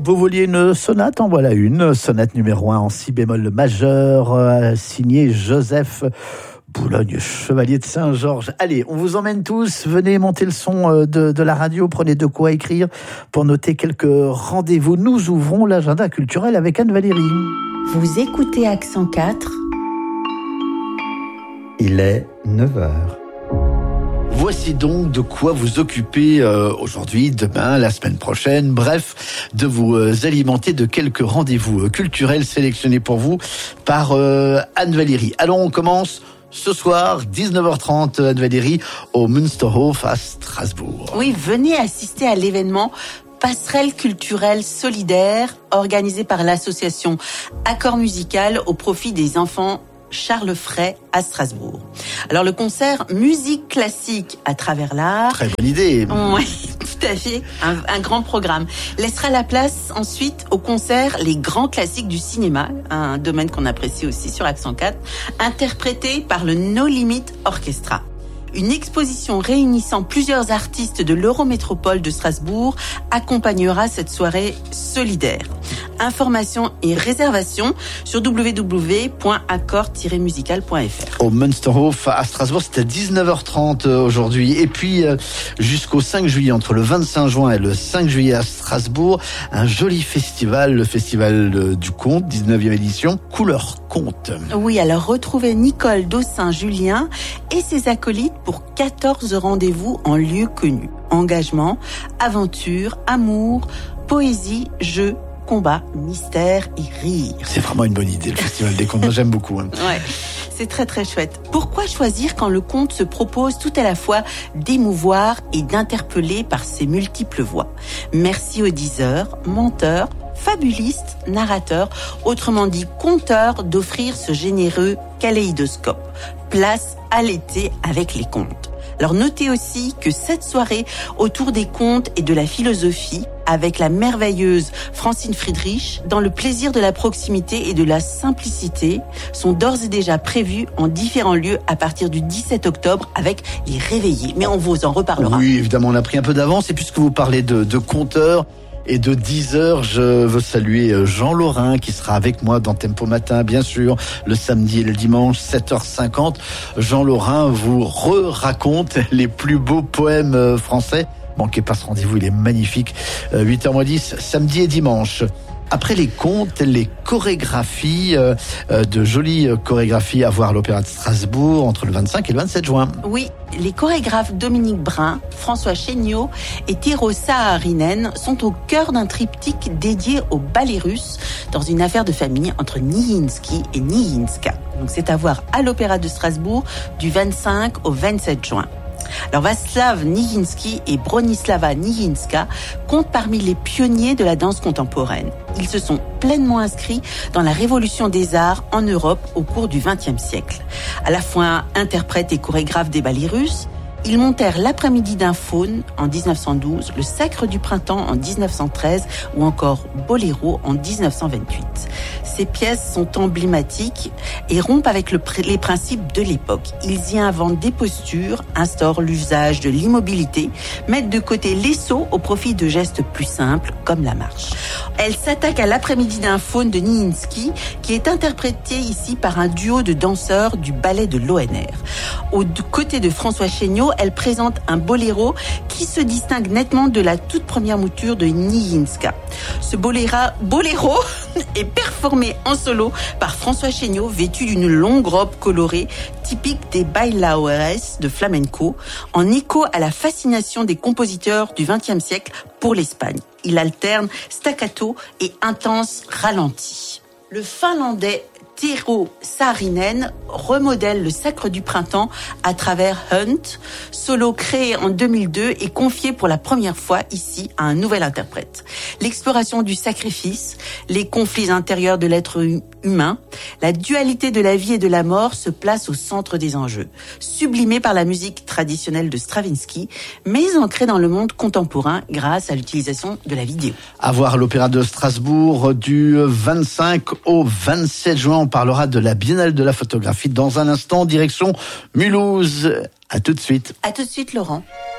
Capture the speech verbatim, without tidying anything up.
Vous vouliez une sonate, en voilà une. Sonate numéro un en si bémol majeur, euh, signée Joseph Boulogne, chevalier de Saint-Georges. Allez, on vous emmène tous. Venez monter le son de, de la radio. Prenez de quoi écrire pour noter quelques rendez-vous. Nous ouvrons l'agenda culturel avec Anne-Valérie. Vous écoutez Accent quatre. Il est neuf heures. Voici donc de quoi vous occuper euh, aujourd'hui, demain, la semaine prochaine, bref, de vous euh, alimenter de quelques rendez-vous euh, culturels sélectionnés pour vous par euh, Anne-Valérie. Alors on commence ce soir, dix-neuf heures trente, Anne-Valérie, au Münsterhof à Strasbourg. Oui, venez assister à l'événement Passerelle culturelle solidaire organisé par l'association Accord Musical au profit des enfants Charles Fray à Strasbourg. Alors le concert musique classique à travers l'art. Très bonne idée. Oui, tout à fait. Un, un grand programme. Laissera la place ensuite au concert les grands classiques du cinéma, un domaine qu'on apprécie aussi sur Accent quatre, interprétés par le No Limit Orchestra. Une exposition réunissant plusieurs artistes de l'Eurométropole de Strasbourg accompagnera cette soirée solidaire. Informations et réservations sur w w w point accord tiret musical point f r. Au Münsterhof à Strasbourg, c'est à dix-neuf heures trente aujourd'hui. Et puis euh, jusqu'au cinq juillet, entre le vingt-cinq juin et le cinq juillet à Strasbourg, un joli festival, le festival du conte, dix-neuvième édition, Couleur Conte. Oui, alors retrouvez Nicole Dossin-Julien et ses acolytes pour quatorze rendez-vous en lieu connu. Engagement, aventure, amour, poésie, jeu, combat, mystère et rire. C'est vraiment une bonne idée, le Festival des Contes. Moi, j'aime beaucoup. Hein. Ouais, c'est très très chouette. Pourquoi choisir quand le conte se propose tout à la fois d'émouvoir et d'interpeller par ses multiples voix? Merci aux diseurs, menteurs, fabulistes, narrateurs, autrement dit conteurs, d'offrir ce généreux kaléidoscope. Place à l'été avec les contes. Alors notez aussi que cette soirée autour des contes et de la philosophie, avec la merveilleuse Francine Friedrich, dans le plaisir de la proximité et de la simplicité, sont d'ores et déjà prévues en différents lieux à partir du dix-sept octobre avec les réveillés. Mais on vous en reparlera. Oui, évidemment, on a pris un peu d'avance. Et puisque vous parlez de, de conteurs et de dix heures, je veux saluer Jean Laurin qui sera avec moi dans Tempo Matin, bien sûr, le samedi et le dimanche, sept heures cinquante. Jean Laurin vous re-raconte les plus beaux poèmes français. Manquez pas ce rendez-vous, il est magnifique. huit heures moins dix, samedi et dimanche. Après les contes, les chorégraphies, euh, de jolies chorégraphies à voir à l'Opéra de Strasbourg entre le vingt-cinq et le vingt-sept juin. Oui, les chorégraphes Dominique Brun, François Chéniaud et Tero Saarinen sont au cœur d'un triptyque dédié au ballet russe dans une affaire de famille entre Nijinsky et Nijinska. Donc c'est à voir à l'Opéra de Strasbourg du vingt-cinq au vingt-sept juin. Alors Václav Nijinsky et Bronislava Nijinska comptent parmi les pionniers de la danse contemporaine. Ils se sont pleinement inscrits dans la révolution des arts en Europe au cours du vingtième siècle. À la fois interprètes et chorégraphes des ballets russes, ils montèrent l'Après-midi d'un faune en dix-neuf cent douze, le Sacre du printemps en dix-neuf cent treize ou encore Boléro en dix-neuf cent vingt-huit. Ces pièces sont emblématiques et rompent avec le, les principes de l'époque. Ils y inventent des postures, instaurent l'usage de l'immobilité, mettent de côté l'essaut au profit de gestes plus simples comme la marche. Elle s'attaque à l'Après-midi d'un faune de Nijinsky qui est interprété ici par un duo de danseurs du ballet de l'O N R. Aux côtés de François Chéniaud, elle présente un boléro qui se distingue nettement de la toute première mouture de Nijinska. Ce boléra, boléro est performé en solo par François Chéniaud, vêtu d'une longue robe colorée typique des bailaores de flamenco, en écho à la fascination des compositeurs du vingtième siècle pour l'Espagne. Il alterne staccato et intense ralenti. Le Finlandais Tero Saarinen remodèle le Sacre du printemps à travers Hunt, solo créé en deux mille deux et confié pour la première fois ici à un nouvel interprète. L'exploration du sacrifice, les conflits intérieurs de l'être humain, la dualité de la vie et de la mort se place au centre des enjeux, sublimé par la musique traditionnelle de Stravinsky, mais ancré dans le monde contemporain grâce à l'utilisation de la vidéo. À voir l'Opéra de Strasbourg du vingt-cinq au vingt-sept juin. On parlera de la Biennale de la photographie dans un instant, direction Mulhouse. À tout de suite. À tout de suite, Laurent.